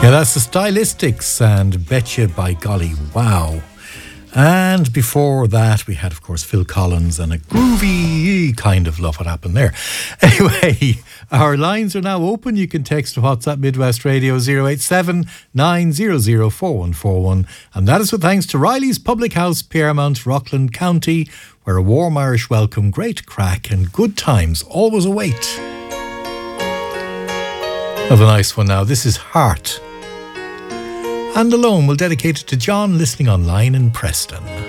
Yeah, that's the Stylistics and Betcha by Golly. Wow. And before that, we had, of course, Phil Collins and a groovy kind of love. What happened there? Anyway, our lines are now open. You can text to WhatsApp Midwest Radio 087 900 4141. And that is with thanks to Riley's Public House, Piermount, Rockland County, where a warm Irish welcome, great crack and good times always await. Have a nice one now. This is Heart. And Alone will dedicate it to John listening online in Preston.